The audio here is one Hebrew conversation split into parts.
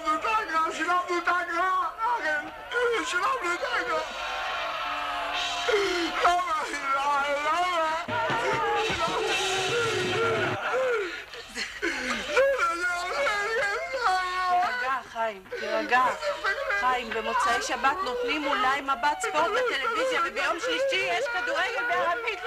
שילמנו את האגרה, שילמנו את האגרה. חיים, תירגע. חיים, במוצאי שבת נותנים אולי מבט ספורט בטלוויזיה, וביום שלישי יש כדורגל בערבית.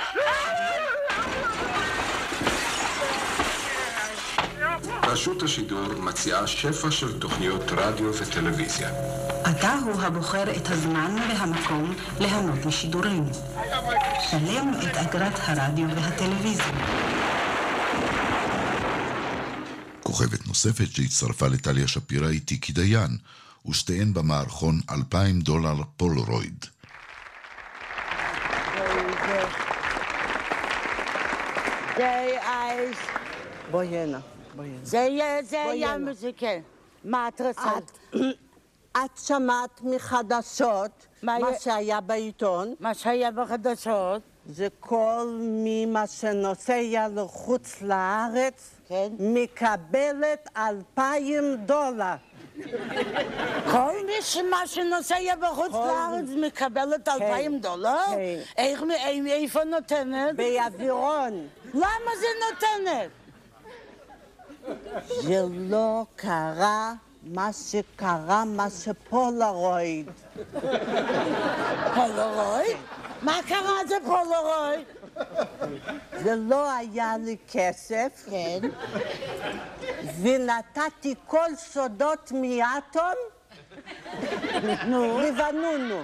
רשות השידור מציעה שפע של תוכניות רדיו וטלוויזיה. אתה הוא הבוחר את הזמן והמקום ליהנות משידורים. שלם את אגרת הרדיו והטלוויזיה. כוכבת נוספת שהצטרפה לטליה שפירא היא טיקי דיין, ושתיהן במערכון $2,000 פולרויד. בואי הנה. זה היה מוזיקה. מה את רצית? את שמעת מחדשות מה שהיה בעיתון? מה שהיה בחדשות? זה כל מי שנוסע לחוץ לארץ מקבלת $2,000. כל מי שנוסע בחוץ לארץ מקבלת $2,000? איפה נותנת? באווירון. למה זה נותנת? זה לא קרה מה שקרה, מה שפולרויד. פולרויד? מה קרה זה פולרויד? זה לא היה לי כסף. כן. ונתתי כל סודות מאטום לבנונו.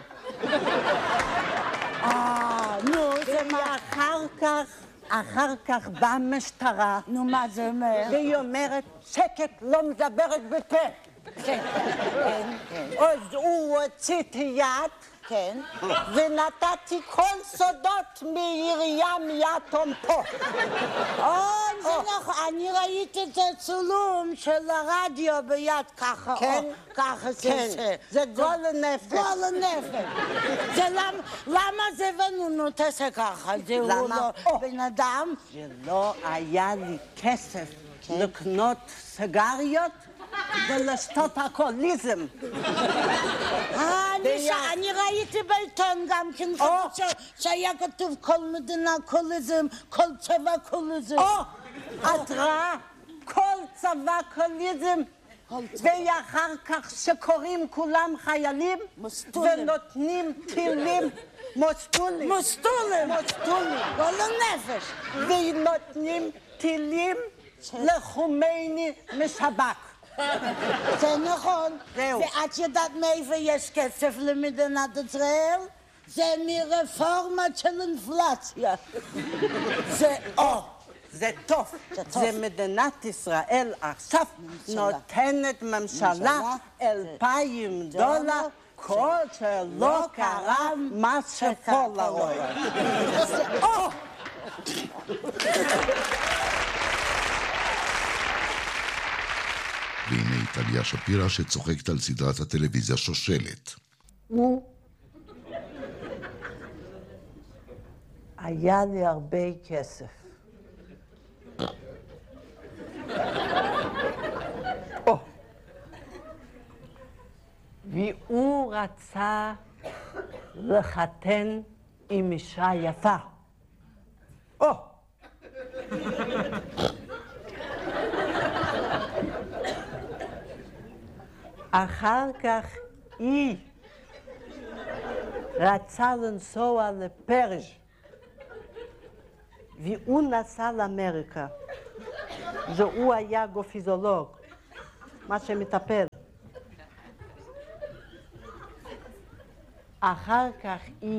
נו, זה מה? אחר כך באה משטרה. נו, מה זה אומר? והיא אומרת, שקט, לא מדברת בפה. כן. אז הוא הוציא את היד. כן. ונתתי כל סודות מעירייה מאטום פה. זה נכון, אני ראיתי את הצילום של הרדיו ביד ככה. כן. ככה זה גול נפש. גול נפש. למה זה בנונו תעשה ככה? זה הוא לא בן אדם? זה לא היה לי כסף לקנות סיגריות ולשתות אלכוהוליזם. אני ראיתי בעיתון גם כן שהיה כתוב כל מדינה קוליזם, כל צבא קוליזם. את רואה? כל צבא קוליזם. ואחר כך שקוראים כולם חיילים ונותנים טילים מוסטולים. גול נפש. ונותנים טילים לחומייני משב"כ. זה נכון. ואת יודעת מאיפה יש כסף למדינת ישראל? זה מרפורמה של אינפלציה. זה טוב. זה מדינת ישראל עכשיו נותנת ממשלה $2,000 כל שלא קרה מה שפולרויד. והנה טליה שפירא שצוחקת על סדרת הטלוויזיה שושלת. היה לי הרבה כסף. והוא רצה לחתן עם אישה יפה. אחר כך היא רצה לנסוע לפריז, והוא נסע לאמריקה. והוא היה גופיזולוג, מה שמטפל. אחר כך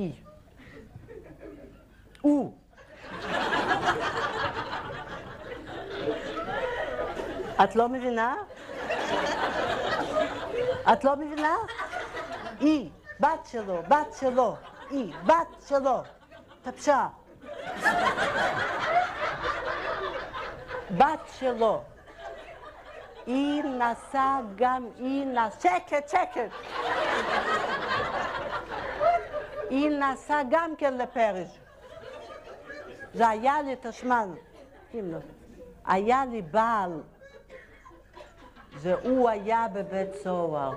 הוא את לא מבינה? את לא מבינה? היא, בת שלו, היא, בת שלו, טפשה. בת שלו. היא נסעה גם, שקט. היא נסעה גם כן לפריז. זה היה לי תשמע, היה לי בעל שהוא היה בבית סוהר.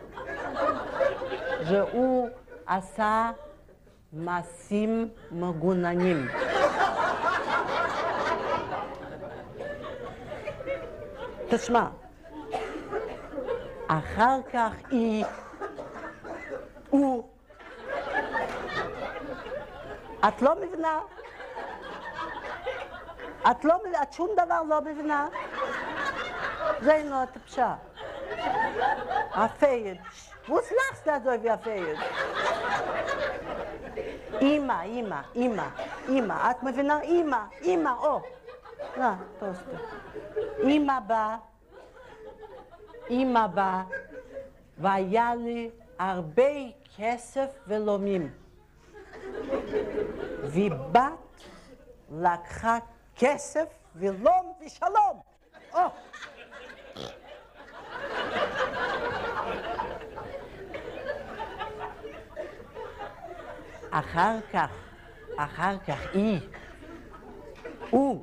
שהוא עשה מעשים מגוננים. תשמע, אחר כך הוא, את לא מבינה? את שום דבר לא מבינה? זה לא הטפשה. הפייד. Wo lachst du so wie הפייד? אמא, את מבינה? אמא, טוסטר. אמא באה, והיה לי הרבה כסף ולומים. ובת לקחה כסף ולום ושלום. אחר כך הוא,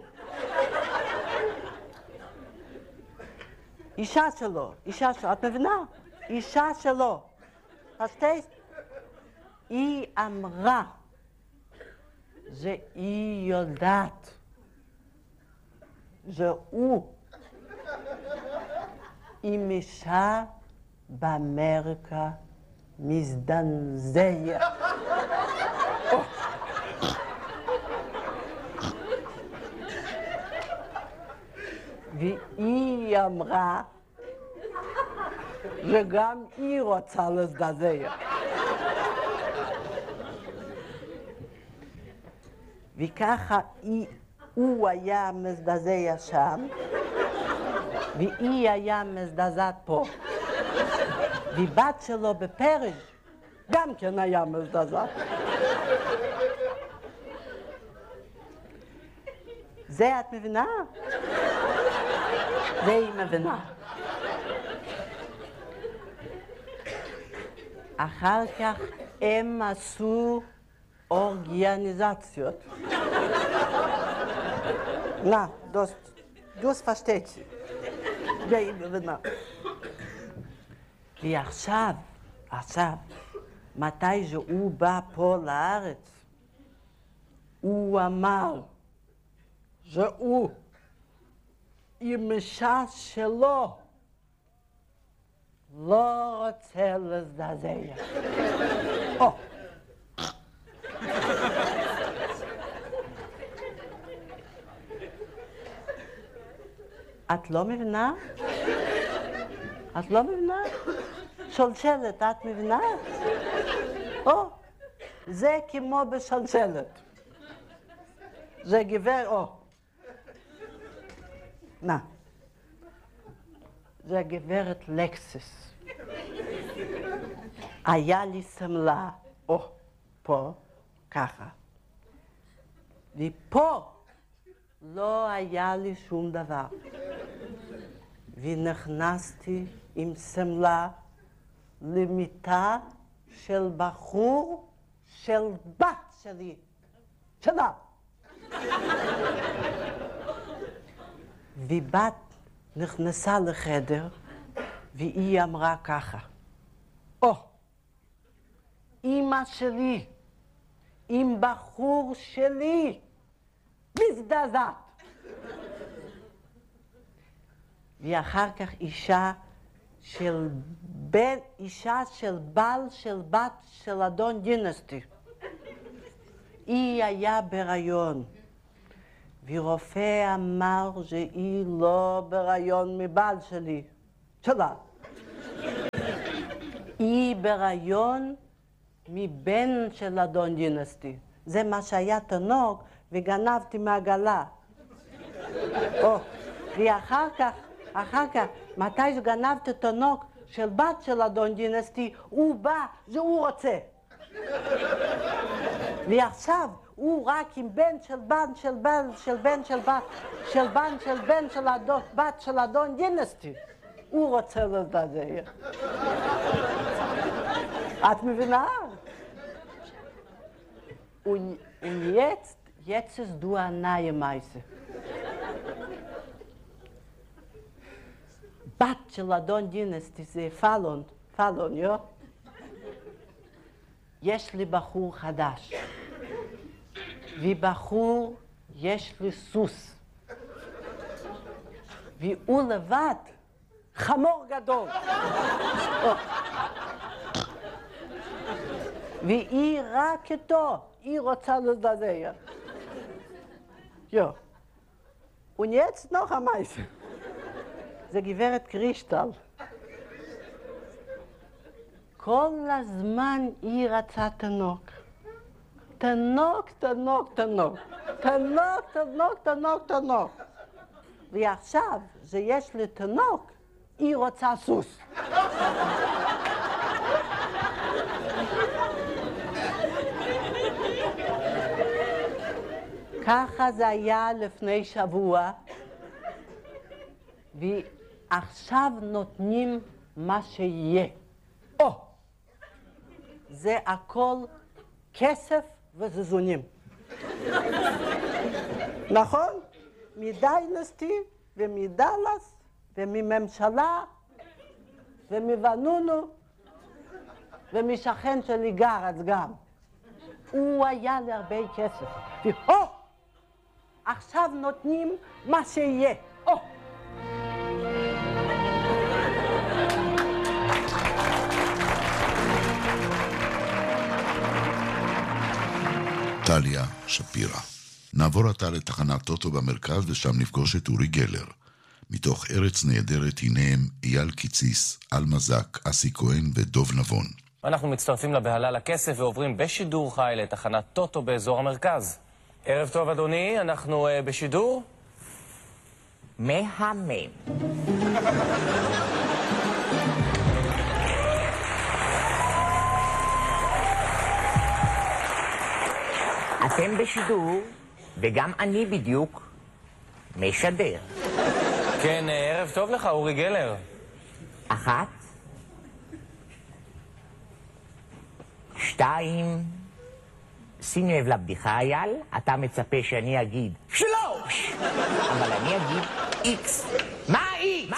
אישה שלו, את מבינה? אישה שלו, פשטייסט? היא אמרה שהיא יודעת שהוא עם אישה באמריקה מזדנזיה. והיא אמרה שגם היא רוצה להזדעזע. וככה הוא היה מזדעזע שם, והיא היה מזדעזעת פה. ובת שלו בפריז גם כן היה מזדעזעת. זה את מבינה? זה היא מבינה. אחר כך הם עשו אורגניזציות. דוס פשטצי. זה היא מבינה. ועכשיו, מתי שהוא בא פה לארץ, הוא אמר שהוא עם אישה שלו לא רוצה להזדעזע. את לא מבינה? את לא מבינה? שלשלת, את מבינה? זה כמו בשלשלת. זה גבר, זה גברת לקסיס. היה לי סמלה, פה, ככה. ופה לא היה לי שום דבר. ונכנסתי עם סמלה למיטה של בחור של בת שלה. ובת נכנסה לחדר, והיא אמרה ככה, אמא שלי, עם בחור שלי, מזדעזעת. ואחר כך אישה של בעל של בת של אדון דינסטי. היא היה בהיריון. ורופא אמר שהיא לא בהיריון מבעל שלה. היא בהיריון מבן של אדון דינסטי. זה מה שהיה תינוק וגנבתי מהעגלה. ואחר כך, מתי שגנבתי תינוק של בת של אדון דינסטי, הוא בא, שהוא רוצה. ועכשיו, הוא רק עם בן של בן של בן של בן של בת של בן של בן של בת של אדון דינסטי. הוא רוצה להזדעזע. את מבינה? Und jetzt ist du eine neue Meise. בת של אדון דינסטי, זה פלון, יו? יש לי בחור חדש. ובחור יש לי סוס. והוא לבד חמור גדול. והיא רק איתו, היא רוצה לדבר. יו. Und jetzt noch am meisten. זה גברת קרישטל. כל הזמן היא רצה תינוק. תינוק. ועכשיו, שיש לי תינוק, היא רוצה סוס. ככה זה היה לפני שבוע, ועכשיו נותנים מה שיהיה. זה הכל כסף וזזונים. נכון? מדיינסטי ומדלס ומממשלה ומבנונו ומשכן שלי גרץ גם. הוא היה לי הרבה כסף. עכשיו נותנים מה שיהיה. טליה שפירא. נעבור עתה לתחנת טוטו במרכז ושם נפגוש את אורי גלר. מתוך ארץ נהדרת הנה הם אייל קיציס, אלמה זק, אסי כהן ודוב נבון. אנחנו מצטרפים לבהלה לכסף ועוברים בשידור חי לתחנת טוטו באזור המרכז. ערב טוב אדוני, אנחנו בשידור? מהמם. אתם בשידור, וגם אני בדיוק משדר. כן, ערב טוב לך, אורי גלר. 1, 2, שים לב לבדיחה, אייל, אתה מצפה שאני אגיד 3, אבל אני אגיד X. מה X?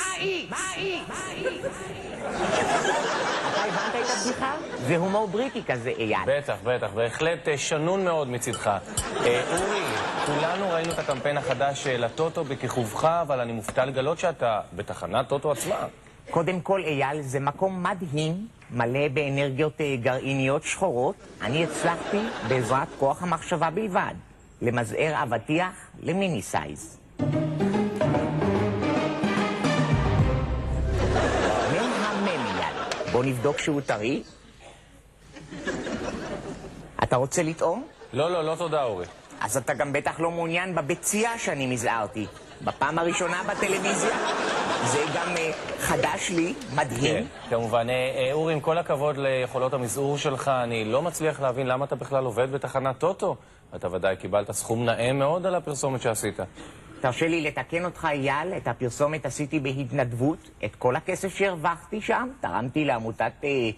אתה הבנת את הבדיחה? זה הומור בריטי כזה, אייל. בטח, בהחלט שנון מאוד מצדך. אורי, כולנו ראינו את הקמפיין החדש לטוטו בכיכובך, אבל אני מופתע לגלות שאתה בתחנת טוטו עצמה. קודם כל, אייל, זה מקום מדהים, מלא באנרגיות גרעיניות שחורות. אני הצלחתי בעזרת כוח המחשבה בלבד, למזער אבטיח למיני סייז. בוא נבדוק שהוא טרי. אתה רוצה לטעום? לא, תודה, אורי. אז אתה גם בטח לא מעוניין בביצייה שאני מזערתי. בפעם הראשונה בטלוויזיה. זה גם חדש לי, מדהים. כן, כמובן. אורי, עם כל הכבוד ליכולות המזעור שלך, אני לא מצליח להבין למה אתה בכלל עובד בתחנת טוטו. אתה ודאי קיבלת סכום נאה מאוד על הפרסומת שעשית. תרשה לי לתקן אותך, אייל, את הפרסומת עשיתי בהתנדבות. את כל הכסף שהרווחתי שם, תרמתי לעמותת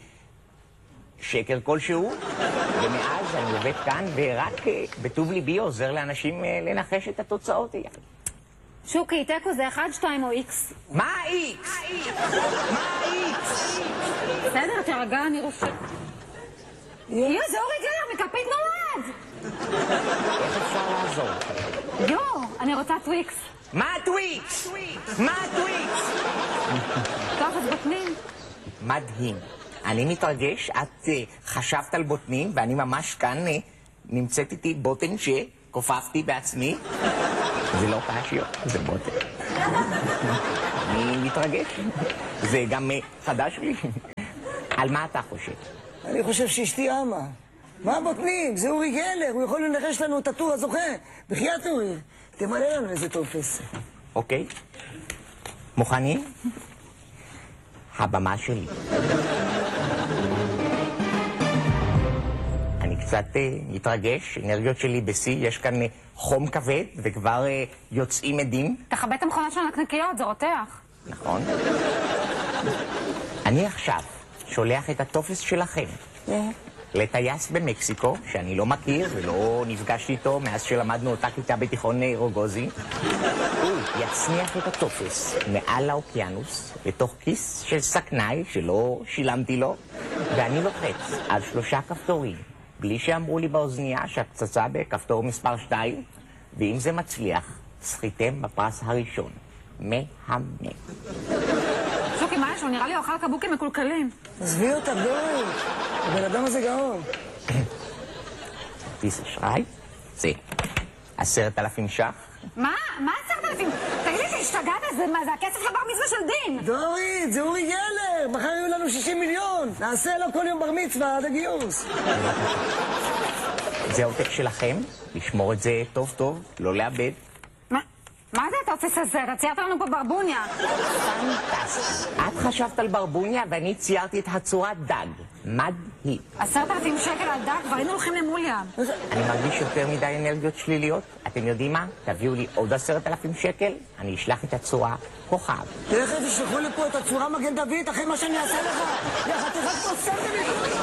שקר כלשהו, ומאז אני עובד כאן, ורק בטוב ליבי עוזר לאנשים לנחש את התוצאות, אייל. שוקי, תיקו זה 1, 2 או X? מה X? מה X? בסדר, תרגע, אני רופא. זה אורי גלר, מקפית נולד! איך אפשר לעזור? אני רוצה טוויקס. מה טוויקס? מה טוויקס? טוב, אז בוטנים. מדהים. אני מתרגש, את חשבת על בוטנים, ואני ממש כאן נמצאת איתי בוטן שקופפתי בעצמי. זה לא פשיות, זה בוטן. אני מתרגש. זה גם חדש לי. על מה אתה חושב? אני חושב שאשתי אמה. מה בוטנים? זה אורי גלר, הוא יכול לנחש לנו את הטור הזוכה. בחייאת אורי, תמלא לנו איזה טופס. אוקיי. מוכנים? הבמה שלי. אני קצת מתרגש, אנרגיות שלי בשיא, יש כאן חום כבד וכבר יוצאים עדים. תכבד את המכונה של הנקניקיות, זה רותח. נכון. אני עכשיו שולח את הטופס שלכם לטייס במקסיקו, שאני לא מכיר ולא נפגשתי איתו מאז שלמדנו אותה כיתה בתיכון רוגוזי. הוא יצניח את הטופס מעל האוקיינוס לתוך כיס של סכנאי שלא שילמתי לו, ואני לוחץ על 3 כפתורים בלי שאמרו לי באוזנייה שהפצצה בכפתור מספר 2, ואם זה מצליח, זכיתם בפרס הראשון. מהמם. שוקי, מה יש לו? נראה לי אוכל קבוקים מקולקלים. עזבי אותה, דורי. הבן אדם הזה גאון. כרטיס אשראי? זה 10,000 ש"ח. מה? מה 10,000? תגיד לי, השתגעת? זה הכסף של בר מצווה של דין. דורית, זה אורי גלר. מחר יהיו לנו 60 מיליון. נעשה לו כל יום בר מצווה עד הגיוס. זה העותק שלכם, לשמור את זה טוב טוב, לא לאבד. מה זה הטופס הזה? אתה ציירת לנו פה ברבוניה. פנטסטי. את חשבת על ברבוניה ואני ציירתי את הצורת דג. מדהים. 10,000 שקל על דג, כבר היינו הולכים למוליה. אני מרגיש יותר מדי אנרגיות שליליות. אתם יודעים מה? תביאו לי עוד 10,000 שקל, אני אשלח את הצורה כוכב. תלכת תשלחו לי פה את הצורה מגן דוד אחרי מה שאני אעשה לך. יחד תלכת תוספת לי.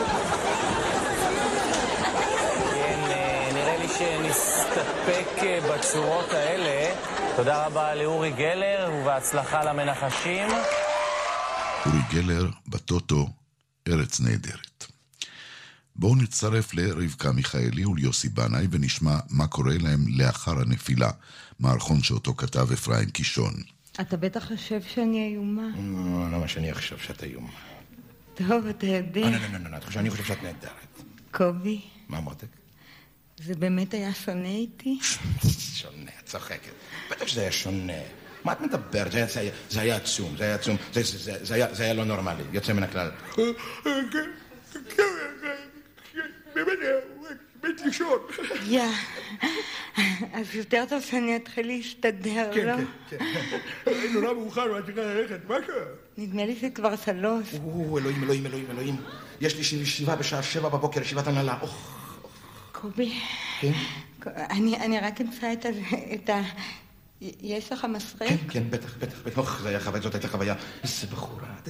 נראה לי שנסתפק בצורות האלה. תודה רבה לאורי גלר ובהצלחה למנחשים. אורי גלר בטוטו, ארץ נהדרת. בואו נצטרף לרבקה מיכאלי וליוסי בנאי ונשמע מה קורה להם לאחר הנפילה, מערכון שאותו כתב אפרים קישון. אתה בטח חושב שאני איומה. לא מה שאני חושב שאת איומה. טוב, אתה יודע. לא, אני חושב שאת נהדרת. קובי. מה מותק? זה באמת היה שונה איתי? שונה, את צוחקת. בטח שזה היה שונה. מה את מדברת? זה היה עצום, זה היה עצום. זה היה לא נורמלי, יוצא מן הכלל. באמת לישון. אז יותר טוב שאני אתחיל להסתדר, לא? כן. נורא מאוחר, מה צריכה ללכת? מה קרה? נדמה לי שכבר 3. אלוהים. יש לי ישיבה בשעה 7 בבוקר, ישיבת הנהלה. קובי, כן? אני רק אמצא את ה... יש לך מסרק? כן, בטח. זאת הייתה חוויה. איזה בחורת.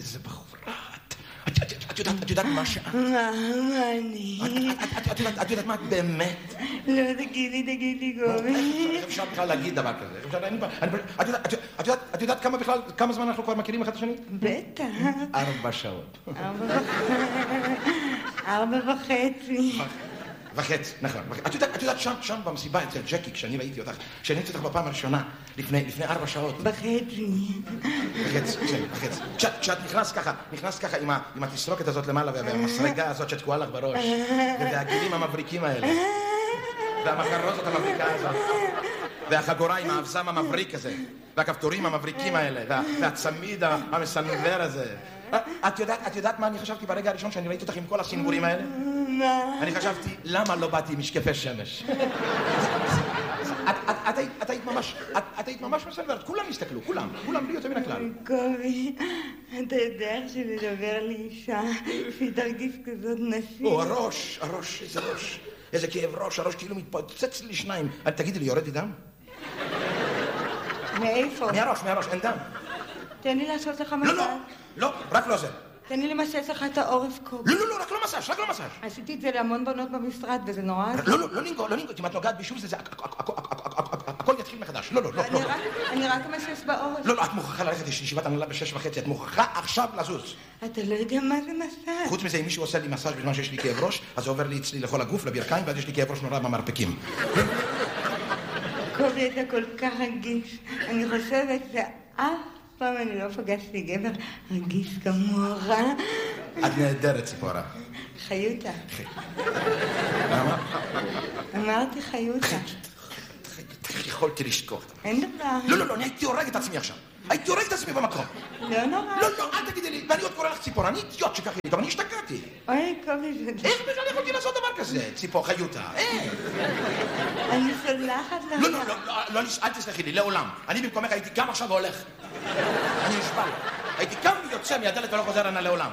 את יודעת מה שאת? מה אני? את יודעת מה את באמת? לא, תגיד לי, קובי. איך אפשר בכלל להגיד דבר כזה? את יודעת כמה זמן אנחנו כבר מכירים אחד את השני? בטח. 4 שעות. 4.5. וחצי, נכון. את יודעת שם במסיבה אצל ג'קי, כשאני ראיתי אותך, כשאני ראיתי אותך בפעם הראשונה, לפני 4 שעות. בחצי. כשאת נכנס ככה עם התסרוקת הזאת למעלה, והמסרגה הזאת שתקועה לך בראש, והגילים המבריקים האלה, והמחרוזת המבריקה הזאת, והחגורה עם האבזם המבריק הזה, והכפתורים המבריקים האלה, והצמיד המסנוור הזה. את יודעת מה אני חשבתי ברגע הראשון שאני ראיתי אותך עם כל הסינגורים האלה? מה? אני חשבתי, למה לא באתי עם משקפי שמש? את היית ממש מסנוורת, כולם הסתכלו, כולם בלי יוצא מן הכלל. קובי, אתה יודע איך שלדבר לאישה, שהיא תרגיש כזאת נשית. הראש, איזה ראש. איזה כאב ראש, הראש כאילו מתפוצץ לי 2. תגידי לי, יורד לי דם? מאיפה? מהראש, אין דם. תן לי לעשות לך מסע. לא, רק לא זה. תן לי למסס לך את העורף, קובי. לא, רק לא מסש. עשיתי את זה להמון בנות במשרד, וזה נורא... לא לנגוע. אם את נוגעת בשוב זה, הכל יתחיל מחדש. לא. אני רק מסס בעורף. לא, את מוכרחה ללכת, יש ישיבת הנהלה ב6:30, את מוכרחה עכשיו לזוז. אתה לא יודע מה זה מסאז'. חוץ מזה, אם מישהו עושה לי מסאז' בזמן שיש לי כאב ראש, אז זה עובר לי אצלי לכל הגוף, לברכיים, ואז יש לי כאב ראש נורא במרפקים. קובי, אתה כל כך רגיש. אני חושבת שאף פעם אני לא פגשתי גבר רגיש כמוך. את נהדרת, ציפורה. חיותה. למה? אמרתי חיותה. יכולתי לשכוח. אין דבר. לא, אני הייתי הורג את עצמי עכשיו. הייתי הורג את עצמי במקום. לא נורא. לא, אל תגידי לי. ואני עוד קורא לך ציפורה. אני אידיוט שכך לי, אבל אני השתגעתי. אוי, קובי, זה... איך בכלל יכולתי לעשות דבר כזה? ציפור חיותה. אני סולחת לך. לא, אל תסלחי לי, לעולם. אני במקומך הייתי קם עכשיו והולך. אני נשבע. הייתי קם ויוצא מהדלת ולא חוזר הנה לעולם.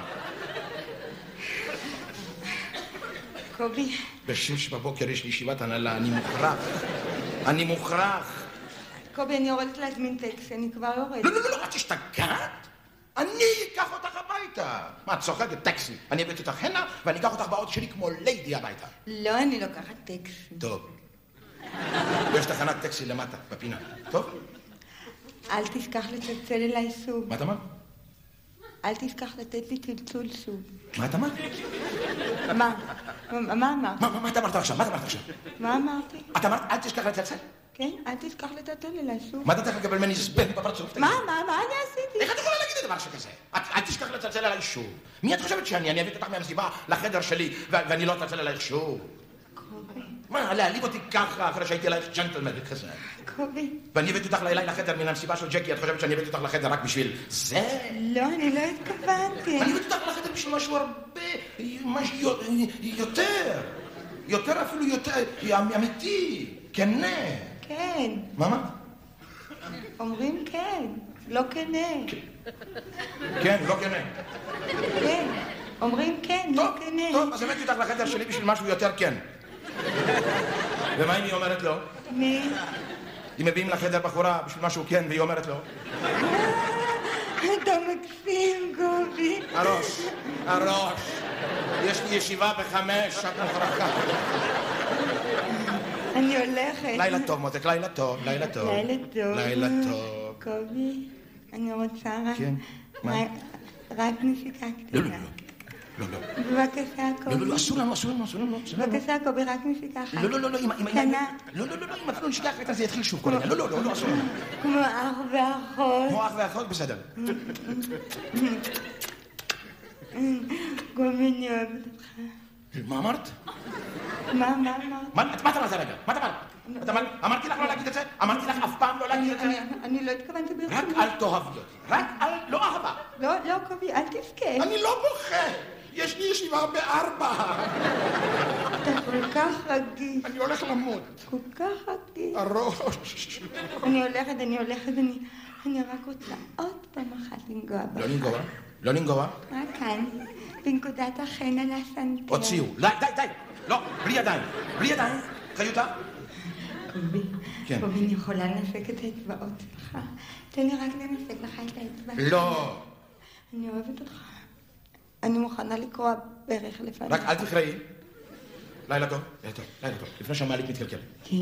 קובי. ב6 בבוקר יש לי ישיבת הנהלה, אני מוכרח. קובי, אני יורדת להזמין טקסט, אני כבר יורדת. לא, את השתגעת? אני אקח אותך הביתה. הביתה. מה, את צוחקת? טקסי. אני הבאתי אותך הנה, ואני אקח אותך באוטו שלי כמו ליידי הביתה. לא, אני לוקחת טקסי. טוב. יש תחנת טקסי למטה, בפינה. טוב? אל תשכח לצלצל אליי שוב. מה אתה אמר? אל תשכח לתת לי צלצול שוב. מה אתה אמר? מה? מה אמרת? מה אתה אמרת עכשיו? מה אמרתי? אתה אמרת, אל תשכח לצלצל? כן, אל תשכח לצלצל אליי שוב. מה אתה צריך לקבל ממני זבן בפרצוף? מה אני עשיתי? איך את יכולה להגיד דבר שכזה? אל תשכח לצלצל אליי שוב. מי את חושבת שאני? אני אביא אותך מהמסיבה לחדר שלי, ואני לא אצלצל אלייך שוב. מה, להעליב אותי ככה אחרי שהייתי אלייך ג'נטלמן כזה? קובי. ואני הבאתי אותך אליי לחדר מן המסיבה של ג'קי, את חושבת שאני הבאתי אותך לחדר רק בשביל זה? לא, אני לא התכוונתי. אני הבאתי אותך לחדר בשביל משהו הרבה, משהו יותר אפילו יותר, אמיתי, כנה. כן. מה? אומרים כן, לא כנה. כן, לא כנה. כן, אומרים כן, לא כנה. טוב, אז הבאתי אותך לחדר שלי בשביל משהו יותר כן. ומה אם היא אומרת לא? מי? אם מביאים לחדר בחורה בשביל משהו כן, והיא אומרת לא. אתה מקסים, גובי. הראש. יש לי ישיבה ב5, את מוכרחה. אני הולכת. לילה טוב, מותק, לילה טוב. לילה טוב. קובי, אני רוצה רק נשיקה קטנה. לא. בבקשה, קובי. לא, אסור לנו. בבקשה, קובי, רק נשיקה אחת. לא, קטנה. לא, אם אנחנו נשיקה אחת, זה יתחיל שוב כל העניין. לא, אסור לנו. כמו אח ואחות. כמו אח ואחות, בסדר. קובי, אני אוהבת אותך. מה אמרת? מה אמרת? מה אתה אמרת רגע? מה אתה אמרת? אמרתי לך לא להגיד את זה? אמרתי לך אף פעם לא להגיד את זה? אני לא התכוונתי ברצינות. רק אל תאהבי אותי. רק לא אהבה. לא, קובי, אל תבכה. אני לא בוכה. יש לי ישיבה ב4. אתה כל כך רגיש. אני הולך למות. כל כך רגיש. הראש. אני הולכת, אני רק רוצה עוד פעם אחת לנגוע בך. לא לנגוע? רק כאן, בנקודת החן על הסנטר. הוציאו. די. לא, בלי ידיים. חיותה? קובי, אני יכולה לנסק את האצבעות שלך. תן לי רק לנסק לך את האצבע. לא. אני אוהבת אותך. אני מוכנה לקרוע ברך לפניך. רק אל תקראי. לילה טוב. לפני שהמעלית מתקלקל. כן.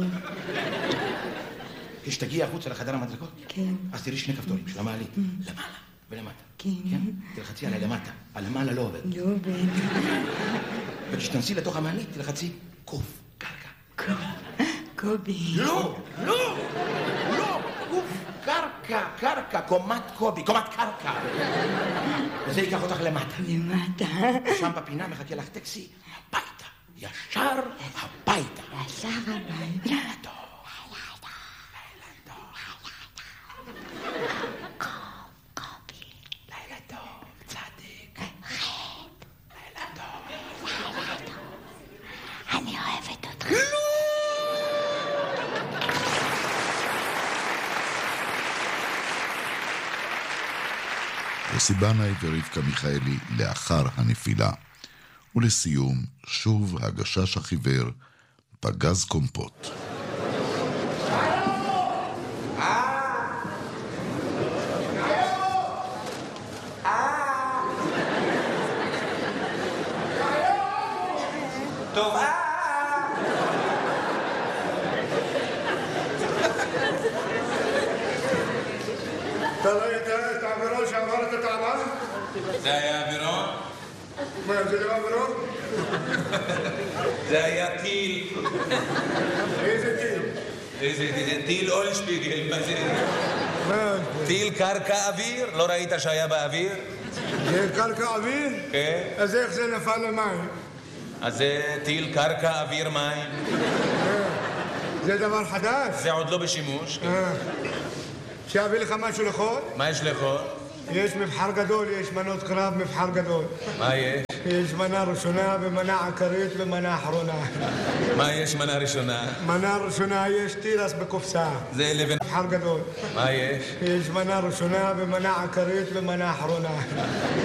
כשתגיעי החוצה לחדר המדרגות, כן. אז תראי 2 כפתורים של המעלית. למעלה ולמטה. כן. תלחצי עליי למטה. הלמעלה לא עובד. לא עובד. וכשתנסי לתוך המעלית, תלחצי קוף, קרקע. קובי. לא. קוף, קרקע, קומת קרקע. וזה ייקח אותך למטה. שם בפינה מחכה לך טקסי, הביתה. ישר הביתה. לילה טוב. קובי. לילה טוב, צדיק. לילה טוב. אני אוהבת אותך. יוסי בנאי ורבקה מיכאלי לאחר הנפילה. ולסיום, שוב הגשש החיוור, פגז קומפוט. טוב, אתה לא יודע את העבירון שעבר את התעלה? זה היה עבירון? מה, זה לא עבירון? זה היה טיל. איזה טיל? איזה טיל אולשפיגל, מה זה? טיל קרקע אוויר? לא ראית שהיה באוויר? זה קרקע אוויר? כן. אז איך זה נפל למים? אז זה טיל קרקע אוויר מים. זה דבר חדש? זה עוד לא בשימוש. שיביא לך משהו לאכול? מה יש לאכול? יש מבחר גדול, יש מנות קרב, מבחר גדול. מה יש? יש מנה ראשונה ומנה עקרית ומנה אחרונה. מה יש מנה ראשונה? מנה ראשונה יש תירס בקופסה. זה לבן... מבחר גדול. מה יש? יש מנה ראשונה ומנה עקרית ומנה אחרונה.